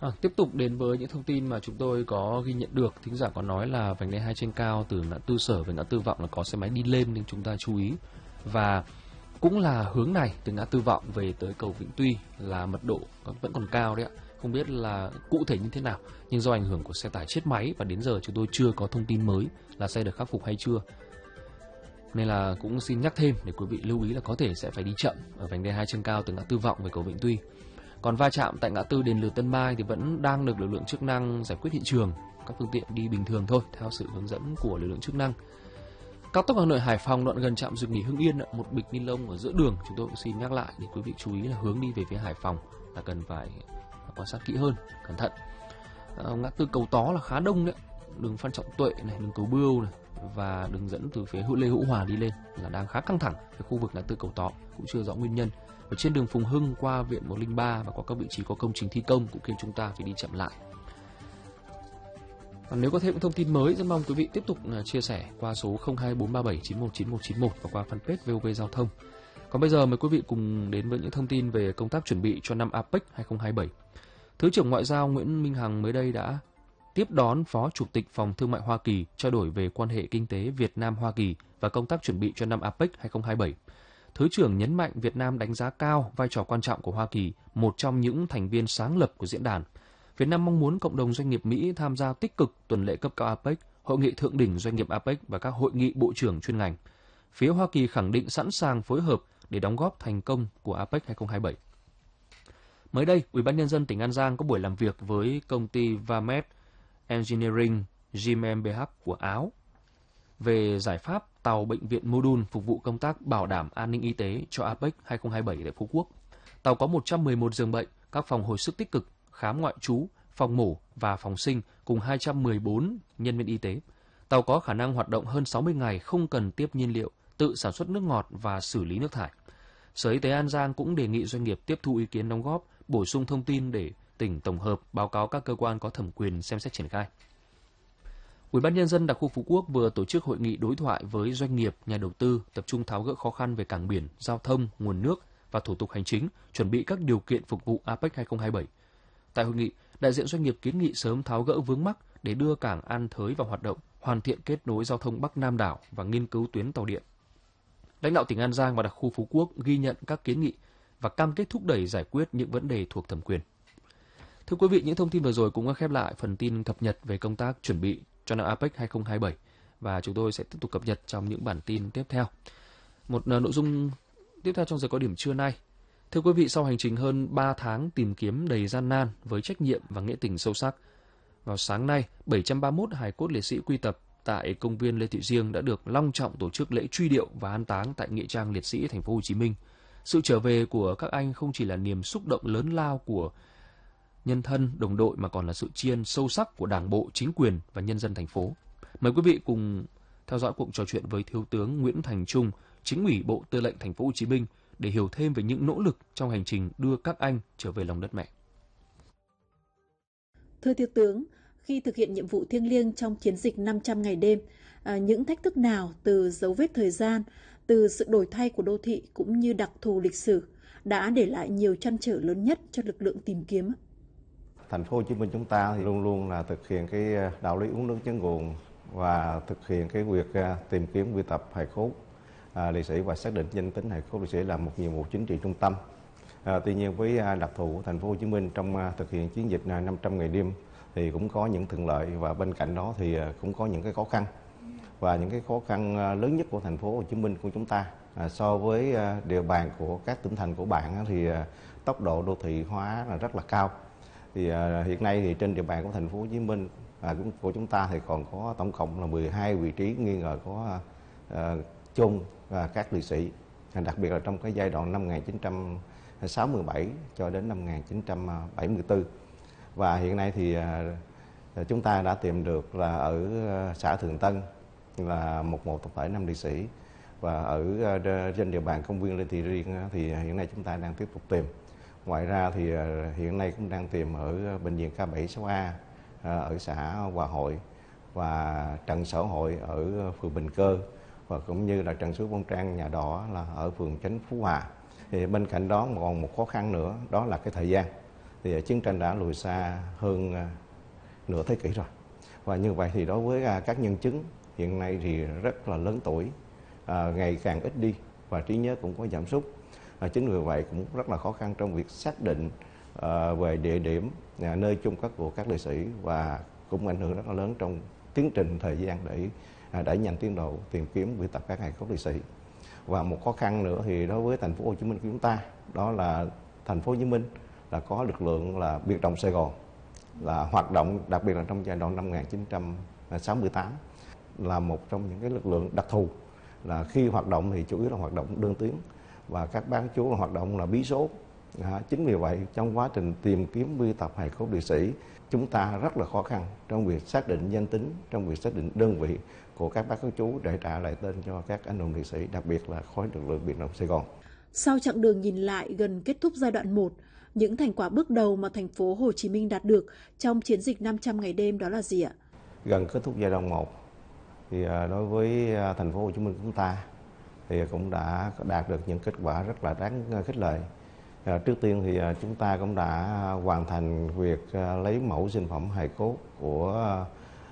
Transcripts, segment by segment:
Tiếp tục đến với những thông tin mà chúng tôi có ghi nhận được. Thính giả có nói là vành đai 2 trên cao từ ngã tư Sở về ngã tư Vọng là có xe máy đi lên nên chúng ta chú ý. Và cũng là hướng này từ ngã tư Vọng về tới cầu Vĩnh Tuy là mật độ vẫn còn cao đấy ạ. Không biết là cụ thể như thế nào, nhưng do ảnh hưởng của xe tải chết máy và đến giờ chúng tôi chưa có thông tin mới là xe được khắc phục hay chưa. Nên là cũng xin nhắc thêm để quý vị lưu ý là có thể sẽ phải đi chậm ở vành đai 2 trên cao từ ngã tư Vọng về cầu Vĩnh Tuy. Còn va chạm tại ngã tư Đền Lừ Tân Mai thì vẫn đang được lực lượng chức năng giải quyết hiện trường. Các phương tiện đi bình thường thôi, theo sự hướng dẫn của lực lượng chức năng. Cao tốc Hà Nội Hải Phòng đoạn gần trạm dừng nghỉ Hưng Yên, một bịch ni lông ở giữa đường, chúng tôi cũng xin nhắc lại để quý vị chú ý là hướng đi về phía Hải Phòng là cần phải quan sát kỹ hơn, cẩn thận. Ngã tư Cầu Tó là khá đông đấy, đường Phan Trọng Tuệ này, đường Cầu Bưu này và đường dẫn từ phía Lê Hữu Hòa đi lên là đang khá căng thẳng. Cái khu vực ngã tư Cầu Tó cũng chưa rõ nguyên nhân. Ở trên đường Phùng Hưng qua Viện 103 và có các vị trí có công trình thi công cũng khiến chúng ta phải đi chậm lại. Còn nếu có thêm những thông tin mới, rất mong quý vị tiếp tục chia sẻ qua số 02437919191 và qua fanpage VOV Giao thông. Còn bây giờ mời quý vị cùng đến với những thông tin về công tác chuẩn bị cho năm APEC 2027. Thứ trưởng Ngoại giao Nguyễn Minh Hằng mới đây đã tiếp đón Phó Chủ tịch Phòng Thương mại Hoa Kỳ trao đổi về quan hệ kinh tế Việt Nam-Hoa Kỳ và công tác chuẩn bị cho năm APEC 2027. Thứ trưởng nhấn mạnh Việt Nam đánh giá cao vai trò quan trọng của Hoa Kỳ, một trong những thành viên sáng lập của diễn đàn. Việt Nam mong muốn cộng đồng doanh nghiệp Mỹ tham gia tích cực tuần lễ cấp cao APEC, hội nghị thượng đỉnh doanh nghiệp APEC và các hội nghị bộ trưởng chuyên ngành. Phía Hoa Kỳ khẳng định sẵn sàng phối hợp để đóng góp thành công của APEC 2027. Mới đây, Ủy ban nhân dân tỉnh An Giang có buổi làm việc với công ty Vamed Engineering GmbH của Áo về giải pháp tàu bệnh viện Module phục vụ công tác bảo đảm an ninh y tế cho APEC 2027 tại Phú Quốc. Tàu có 111 giường bệnh, các phòng hồi sức tích cực, khám ngoại trú, phòng mổ và phòng sinh cùng 214 nhân viên y tế. Tàu có khả năng hoạt động hơn 60 ngày không cần tiếp nhiên liệu, tự sản xuất nước ngọt và xử lý nước thải. Sở Y tế An Giang cũng đề nghị doanh nghiệp tiếp thu ý kiến đóng góp, bổ sung thông tin để tỉnh tổng hợp báo cáo các cơ quan có thẩm quyền xem xét triển khai. Ủy ban nhân dân đặc khu Phú Quốc vừa tổ chức hội nghị đối thoại với doanh nghiệp, nhà đầu tư tập trung tháo gỡ khó khăn về cảng biển, giao thông, nguồn nước và thủ tục hành chính, chuẩn bị các điều kiện phục vụ APEC 2027. Tại hội nghị, đại diện doanh nghiệp kiến nghị sớm tháo gỡ vướng mắc để đưa cảng An Thới vào hoạt động, hoàn thiện kết nối giao thông Bắc Nam đảo và nghiên cứu tuyến tàu điện. Lãnh đạo tỉnh An Giang và đặc khu Phú Quốc ghi nhận các kiến nghị và cam kết thúc đẩy giải quyết những vấn đề thuộc thẩm quyền. Thưa quý vị, những thông tin vừa rồi cũng đã khép lại phần tin cập nhật về công tác chuẩn bị cho năm APEC 2027 và chúng tôi sẽ tiếp tục cập nhật trong những bản tin tiếp theo. Một nội dung tiếp theo trong giờ cao điểm trưa nay. Thưa quý vị, sau hành trình hơn 3 tháng tìm kiếm đầy gian nan với trách nhiệm và nghĩa tình sâu sắc, vào sáng nay, 731 hài cốt liệt sĩ quy tập tại công viên Lê Thị Riêng đã được long trọng tổ chức lễ truy điệu và an táng tại nghĩa trang liệt sĩ thành phố Hồ Chí Minh. Sự trở về của các anh không chỉ là niềm xúc động lớn lao của nhân thân, đồng đội mà còn là sự tri ân sâu sắc của Đảng bộ, chính quyền và nhân dân thành phố. Mời quý vị cùng theo dõi cuộc trò chuyện với Thiếu tướng Nguyễn Thành Trung, Chính ủy Bộ Tư lệnh thành phố Hồ Chí Minh để hiểu thêm về những nỗ lực trong hành trình đưa các anh trở về lòng đất mẹ. Thưa Thiếu tướng, khi thực hiện nhiệm vụ thiêng liêng trong chiến dịch 500 ngày đêm, những thách thức nào từ dấu vết thời gian, từ sự đổi thay của đô thị cũng như đặc thù lịch sử đã để lại nhiều trăn trở lớn nhất cho lực lượng tìm kiếm? Thành phố Hồ Chí Minh chúng ta thì luôn luôn là thực hiện cái đạo lý uống nước nhớ nguồn và thực hiện cái việc tìm kiếm quy tập hài cốt liệt sĩ và xác định danh tính hài cốt liệt sĩ là một nhiệm vụ chính trị trung tâm. Tuy nhiên với đặc thù của Thành phố Hồ Chí Minh trong thực hiện chiến dịch 500 ngày đêm thì cũng có những thuận lợi và bên cạnh đó thì cũng có những cái khó khăn. Và những cái khó khăn lớn nhất của Thành phố Hồ Chí Minh của chúng ta so với địa bàn của các tỉnh thành của bạn thì tốc độ đô thị hóa là rất là cao. Thì hiện nay thì trên địa bàn của Thành phố Hồ Chí Minh của chúng ta thì còn có tổng cộng là 12 vị trí nghi ngờ có chôn các liệt sĩ, đặc biệt là trong cái giai đoạn năm 1967 cho đến năm 1974. Và hiện nay thì chúng ta đã tìm được là ở xã Thường Tân là một tập thể 5 liệt sĩ, và ở trên địa bàn công viên Lê Thị Riêng thì hiện nay chúng ta đang tiếp tục tìm. Ngoài ra thì hiện nay cũng đang tìm ở bệnh viện K76A ở xã Hòa Hội và trận Sở Hội ở phường Bình Cơ, và cũng như là trận suối Bông Trang Nhà Đỏ là ở phường Chánh Phú Hòa. Thì bên cạnh đó còn một khó khăn nữa, đó là cái thời gian. thì chiến tranh đã lùi xa hơn nửa thế kỷ rồi. Và như vậy thì đối với các nhân chứng hiện nay thì rất là lớn tuổi, ngày càng ít đi và trí nhớ cũng có giảm sút. Chính vì vậy cũng rất là khó khăn trong việc xác định về địa điểm, nơi chôn cất của các liệt sĩ, và cũng ảnh hưởng rất là lớn trong tiến trình thời gian để đẩy nhanh tiến độ tìm kiếm quy tập các hài cốt liệt sĩ. Và một khó khăn nữa thì đối với thành phố Hồ Chí Minh của chúng ta, đó là thành phố Hồ Chí Minh là có lực lượng là biệt động Sài Gòn là hoạt động, đặc biệt là trong giai đoạn năm 1968, là một trong những cái lực lượng đặc thù, là khi hoạt động thì chủ yếu là hoạt động đơn tiếng và các bán trú là hoạt động là bí số. Chính vì vậy trong quá trình tìm kiếm quy tập hài cốt liệt sĩ, chúng ta rất là khó khăn trong việc xác định danh tính, trong việc xác định đơn vị của các bác trú để trả lại tên cho các anh hùng liệt sĩ, đặc biệt là khối lực lượng biệt động Sài Gòn. Sau chặng đường nhìn lại gần kết thúc giai đoạn 1, những thành quả bước đầu mà thành phố Hồ Chí Minh đạt được trong chiến dịch 500 ngày đêm đó là gì ạ? Gần kết thúc giai đoạn 1 thì đối với thành phố Hồ Chí Minh của chúng ta thì cũng đã đạt được những kết quả rất là đáng khích lệ. Trước tiên thì chúng ta cũng đã hoàn thành việc lấy mẫu sinh phẩm hài cốt của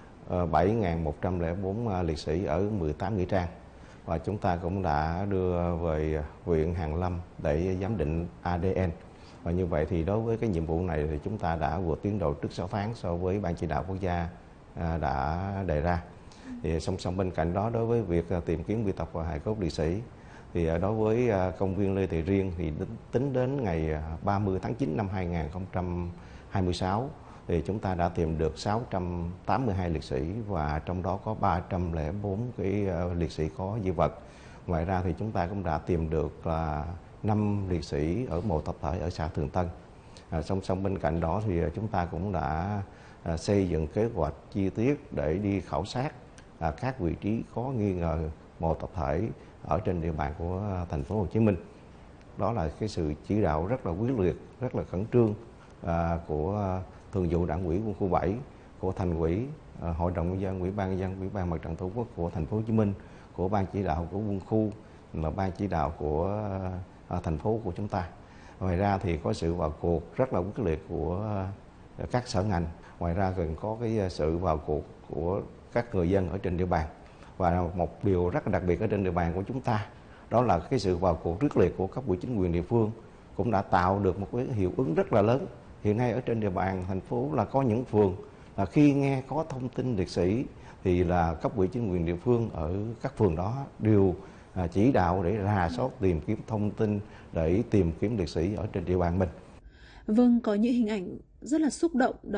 7.104 liệt sĩ ở 18 nghĩa trang, và chúng ta cũng đã đưa về viện Hàn Lâm để giám định ADN. Và như vậy thì đối với cái nhiệm vụ này thì chúng ta đã vượt tiến độ trước 6 tháng so với Ban chỉ đạo quốc gia đã đề ra. Thì song song bên cạnh đó, đối với việc tìm kiếm quy tập và hài cốt liệt sĩ, thì đối với công viên Lê Thị Riêng thì tính đến ngày 30 tháng 9 năm 2026 thì chúng ta đã tìm được 682 liệt sĩ, và trong đó có 304 cái liệt sĩ có di vật. Ngoài ra thì chúng ta cũng đã tìm được là 5 liệt sĩ ở mộ tập thể ở xã Thường Tân. Song song bên cạnh đó thì chúng ta cũng đã xây dựng kế hoạch chi tiết để đi khảo sát các vị trí có nghi ngờ mộ tập thể ở trên địa bàn của thành phố Hồ Chí Minh. Đó là cái sự chỉ đạo rất là quyết liệt, rất là khẩn trương của Thường vụ Đảng ủy Quân khu 7, của Thành ủy, Hội đồng nhân dân, Ủy ban nhân dân, Ủy ban Mặt trận Tổ quốc của thành phố Hồ Chí Minh, của Ban chỉ đạo của Quân khu, là Ban chỉ đạo của thành phố của chúng ta. Ngoài ra thì có sự vào cuộc rất là quyết liệt của các sở ngành. Ngoài ra còn có cái sự vào cuộc của các người dân ở trên địa bàn. Và một điều rất là đặc biệt ở trên địa bàn của chúng ta, đó là cái sự vào cuộc quyết liệt của cấp ủy chính quyền địa phương cũng đã tạo được một cái hiệu ứng rất là lớn. Hiện nay ở trên địa bàn thành phố là có những phường là khi nghe có thông tin liệt sĩ thì là cấp ủy chính quyền địa phương ở các phường đó đều chỉ đạo để rà soát tìm kiếm thông tin để tìm kiếm liệt sĩ ở trên địa bàn mình. Vâng, có những hình ảnh rất là xúc động.